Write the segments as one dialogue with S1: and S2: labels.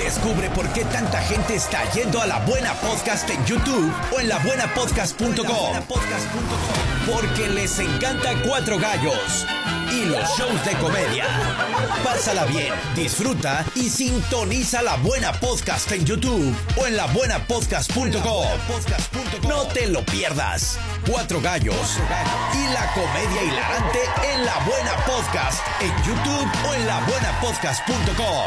S1: Descubre por qué tanta gente está yendo a La Buena Podcast en YouTube o en labuenapodcast.com. Porque les encanta Cuatro Gallos y los shows de comedia. Pásala bien, disfruta y sintoniza La Buena Podcast en YouTube o en labuenapodcast.com. No te lo pierdas. Cuatro Gallos y la comedia hilarante en La Buena Podcast en YouTube o en labuenapodcast.com.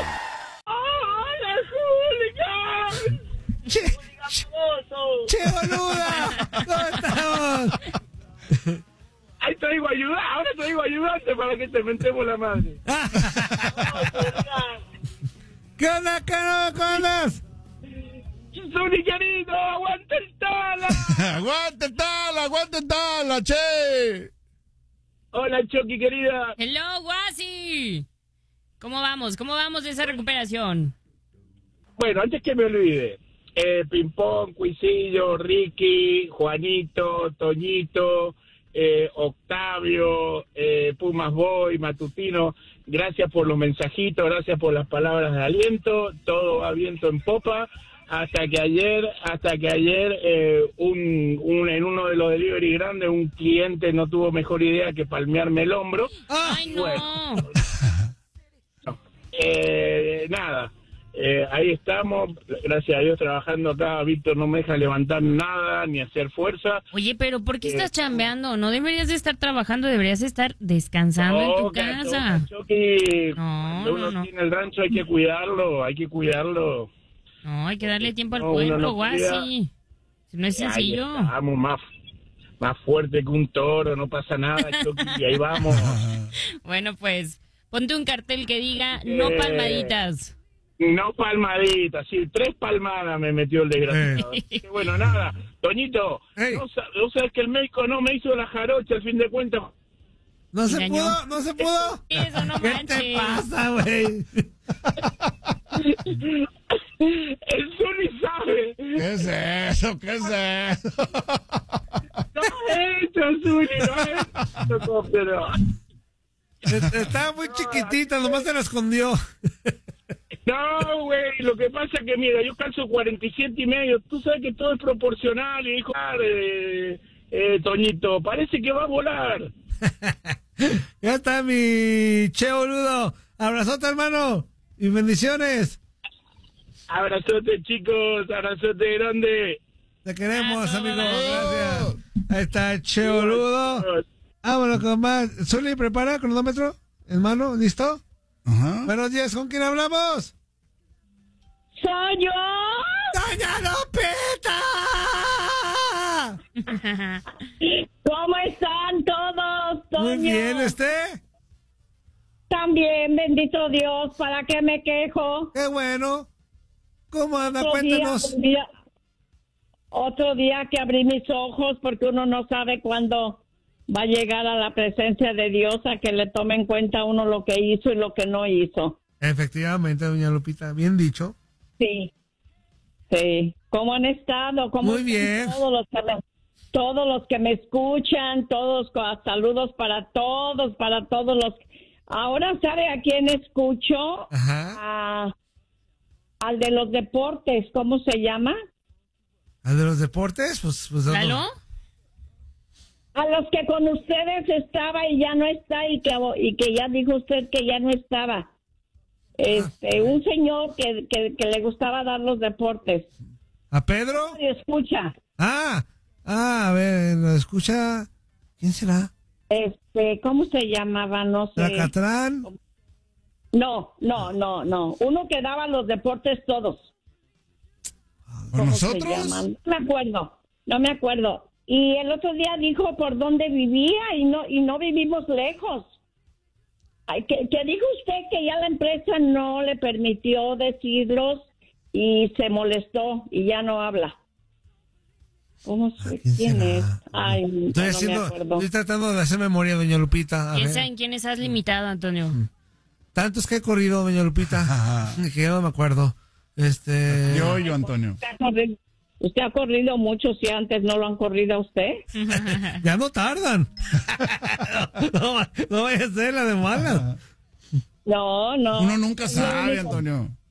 S2: ¡Che, boluda! ¿Cómo estamos?
S3: Ahí te digo ayuda, ahora te digo ayudante para que te mentemos la madre.
S2: ¿Qué onda, Cano? ¿Cómo andas?
S3: Zuli querido, aguanta el tala.
S4: ¡Aguante el tala, che!
S3: Hola, Chucky querida.
S5: Hello, Guasi. ¿Cómo vamos? ¿Cómo vamos de esa recuperación?
S3: Bueno, antes que me olvide, Pimpón, Cuisillo, Ricky, Juanito, Toñito, Octavio, Pumas Boy, Matutino, gracias por los mensajitos, gracias por las palabras de aliento, todo va viento en popa, hasta que ayer en uno de los delivery grandes un cliente no tuvo mejor idea que palmearme el hombro.
S5: ¡Ay, no!
S3: Bueno, nada. Ahí estamos, gracias a Dios trabajando acá. Víctor no me deja levantar nada ni hacer fuerza.
S5: Oye, pero ¿por qué estás chambeando? No deberías de estar trabajando, deberías estar descansando en tu casa.
S3: Cuando uno tiene el rancho hay que cuidarlo,
S5: No, hay que darle tiempo al pueblo, Guasi. Si no es sencillo.
S3: Estamos más fuerte que un toro, no pasa nada, Chucky, y ahí vamos.
S5: Bueno, pues, ponte un cartel que diga no palmaditas.
S3: No palmaditas, sí, 3 palmadas me metió el desgraciado. Que bueno, nada, Toñito, ¿no sabes que el médico no me hizo la jarocha al fin de cuentas?
S2: ¿No se pudo?
S5: Eso no
S2: ¿Qué
S5: manches.
S2: te pasa, güey?
S3: El Zuli sabe.
S4: ¿Qué es eso?
S3: No he hecho, Zuli, no he hecho, pero...
S2: Estaba muy chiquitita, nomás se la escondió.
S3: No, güey, lo que pasa es que, mira, yo calzo 47 y medio, tú sabes que todo es proporcional, y dijo, Toñito, parece que va a volar.
S2: Ya está mi che boludo. Abrazote, hermano, y bendiciones.
S3: Abrazote, chicos, abrazote grande.
S2: Te queremos, amigo, gracias. Ahí está che boludo. Vámonos con más. Zuli, prepara cronómetro en mano, ¿listo?
S4: Ajá.
S2: Buenos días, ¿con quién hablamos?
S6: ¡Soy yo!
S2: ¡Doña Lupita!
S6: ¿Cómo están todos, Toño?
S2: Muy bien,
S6: También, bendito Dios, ¿para qué me quejo?
S2: Qué bueno. ¿Cómo anda?
S6: Otro
S2: Cuéntanos.
S6: Otro día que abrí mis ojos, porque uno no sabe cuándo va a llegar a la presencia de Dios, a que le tome en cuenta uno lo que hizo y lo que no hizo.
S2: Efectivamente, doña Lupita, bien dicho.
S6: Sí. ¿Cómo han estado?
S2: Muy bien.
S6: Todos los que me escuchan, saludos para todos los. Ahora, ¿sabe a quién escucho?
S2: Ajá.
S6: Al de los deportes, ¿cómo se llama?
S2: ¿Al de los deportes? Pues
S5: ¿Lalo?
S6: A los que con ustedes estaba y ya no está, y que ya dijo usted que ya no estaba. Un señor que le gustaba dar los deportes.
S2: ¿A Pedro?
S6: ¿Lo escucha?
S2: A ver, ¿lo escucha? ¿Quién será?
S6: ¿Cómo se llamaba? No sé.
S2: ¿Tracatrán?
S6: No. Uno que daba los deportes todos.
S4: ¿Con nosotros?
S6: No me acuerdo. Y el otro día dijo por dónde vivía y no vivimos lejos. Que dijo usted que ya la empresa no le permitió decirlos y se molestó y ya no habla. ¿Cómo sé quién es? Ay, no me acuerdo.
S2: Estoy tratando de hacer memoria, doña Lupita.
S5: Piensa en quiénes has limitado, Antonio.
S2: Tantos que he corrido, doña Lupita, que yo no me acuerdo.
S4: Yo, Antonio.
S6: Usted ha corrido mucho, si antes no lo han corrido a usted.
S2: Ya no tardan. No vaya a ser la de malas.
S6: No.
S4: Uno nunca sabe, Antonio.